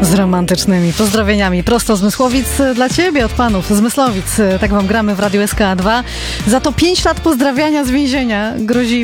Z romantycznymi pozdrowieniami prosto z Mysłowic dla Ciebie, od panów z Myslowic. Tak wam gramy w Radiu SK2. Za to 5 lat pozdrawiania z więzienia grozi